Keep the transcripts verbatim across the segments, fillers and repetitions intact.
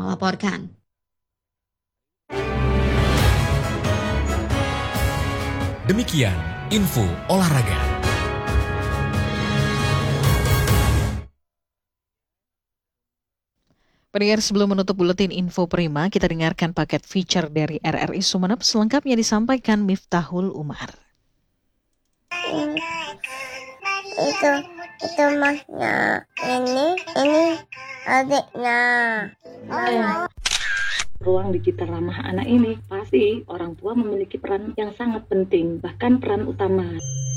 melaporkan. Demikian info olahraga. Pendengar, sebelum menutup buletin Info Prima, kita dengarkan paket feature dari R R I Sumeneb selengkapnya disampaikan Miftahul Umar. Itu itu masnya, ini ini adiknya. Mama. Ruang digital ramah anak ini pasti orang tua memiliki peran yang sangat penting, bahkan peran utama.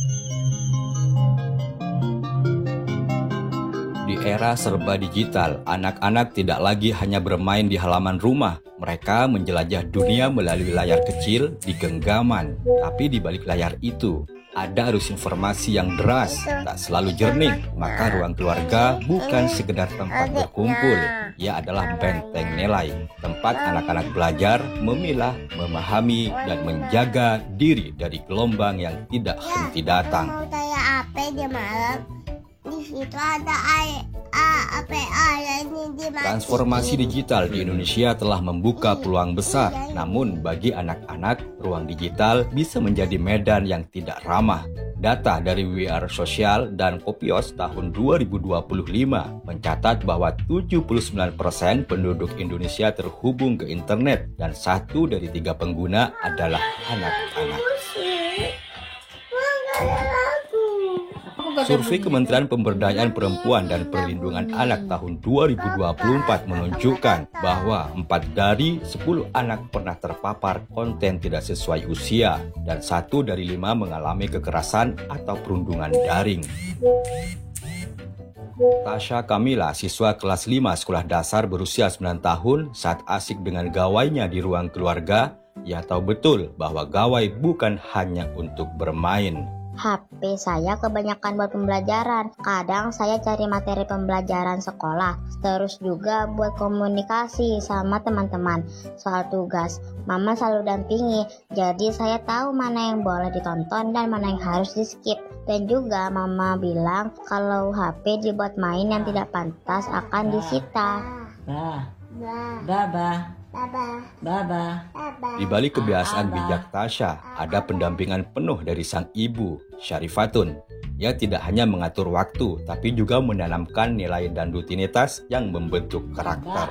Di era serba digital, anak-anak tidak lagi hanya bermain di halaman rumah. Mereka menjelajah dunia melalui layar kecil di genggaman. Tapi di balik layar itu, ada arus informasi yang deras, tak selalu jernih. Maka ruang keluarga bukan sekedar tempat berkumpul. Ia adalah benteng nilai, tempat anak-anak belajar, memilah, memahami, dan menjaga diri dari gelombang yang tidak henti datang. Mau tanya apa di malam? Di situ ada air, A P A yang dimatiin. Transformasi digital di Indonesia telah membuka peluang besar. Namun bagi anak-anak, ruang digital bisa menjadi medan yang tidak ramah. Data dari W R Sosial dan Kopios tahun dua ribu dua puluh lima mencatat bahwa tujuh puluh sembilan persen penduduk Indonesia terhubung ke internet dan satu dari tiga pengguna adalah anak-anak. Survei Kementerian Pemberdayaan Perempuan dan Perlindungan Anak tahun dua ribu dua puluh empat menunjukkan bahwa empat dari sepuluh anak pernah terpapar konten tidak sesuai usia dan satu dari lima mengalami kekerasan atau perundungan daring. Tasha Kamila, siswa kelas lima sekolah dasar berusia sembilan tahun, saat asik dengan gawainya di ruang keluarga, ia tahu betul bahwa gawai bukan hanya untuk bermain. H P saya kebanyakan buat pembelajaran. Kadang saya cari materi pembelajaran sekolah. Terus juga buat komunikasi sama teman-teman. Soal tugas, Mama selalu dampingi. Jadi saya tahu mana yang boleh ditonton dan mana yang harus di-skip. Dan juga Mama bilang kalau H P dibuat main yang tidak pantas akan disita. Bah, bah, bah. Baba. Baba. Di balik kebiasaan bijak Tasha, ada pendampingan penuh dari sang ibu, Syarifatun. Ia tidak hanya mengatur waktu, tapi juga menanamkan nilai dan rutinitas yang membentuk karakter.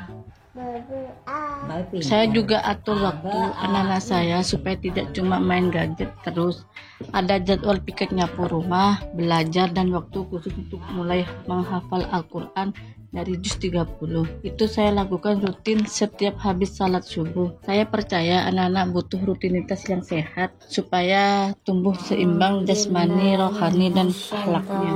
Saya juga atur waktu anak-anak saya supaya tidak cuma main gadget terus. Ada jadwal piket nyapu rumah, belajar, dan waktu khusus untuk mulai menghafal Al-Quran dari juz tiga puluh. Itu saya lakukan rutin setiap habis salat subuh. Saya percaya anak-anak butuh rutinitas yang sehat supaya tumbuh seimbang jasmani, rohani, dan akhlaknya.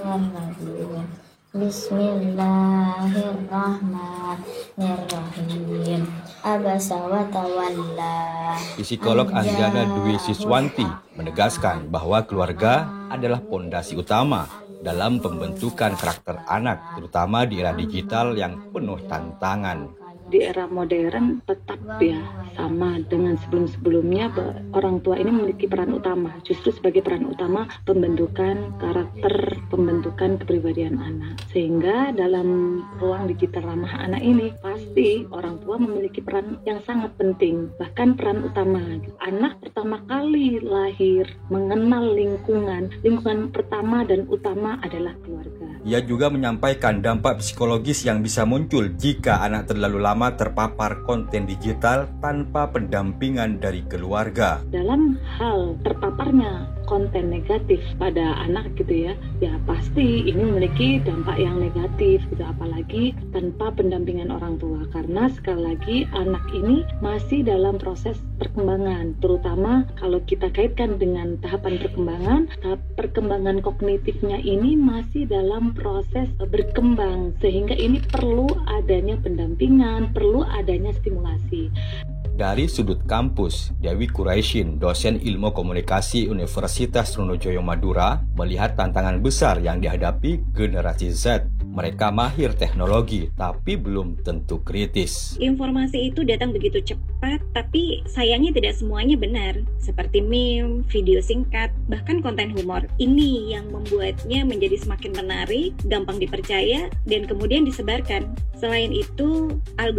Bismillahirrahmanirrahim. Abasa wa tawalla. Psikolog Anjana Dwi Siswanti menegaskan bahwa keluarga adalah pondasi utama dalam pembentukan karakter anak, terutama di era digital yang penuh tantangan. Di era modern tetap ya sama dengan sebelum-sebelumnya, orang tua ini memiliki peran utama, justru sebagai peran utama pembentukan karakter, pembentukan kepribadian anak. Sehingga dalam ruang digital ramah anak ini pasti orang tua memiliki peran yang sangat penting, bahkan peran utama. Anak pertama kali lahir mengenal lingkungan, lingkungan pertama dan utama adalah keluarga. Ia juga menyampaikan dampak psikologis yang bisa muncul jika anak terlalu lama terpapar konten digital tanpa pendampingan dari keluarga. Dalam hal terpaparnya konten negatif pada anak gitu ya, ya pasti ini memiliki dampak yang negatif gitu, apalagi tanpa pendampingan orang tua, karena sekali lagi anak ini masih dalam proses perkembangan, terutama kalau kita kaitkan dengan tahapan perkembangan, tahap perkembangan kognitifnya ini masih dalam proses berkembang, sehingga ini perlu adanya pendampingan, perlu adanya stimulasi. Dari sudut kampus, Dewi Quraisyin, dosen ilmu komunikasi Universitas Trunojoyo Madura, melihat tantangan besar yang dihadapi generasi Z. Mereka mahir teknologi, tapi belum tentu kritis. Informasi itu datang begitu cepat, tapi sayangnya tidak semuanya benar. Seperti meme, video singkat, bahkan konten humor. Ini yang membuatnya menjadi semakin menarik, gampang dipercaya, dan kemudian disebarkan. Selain itu, algoritma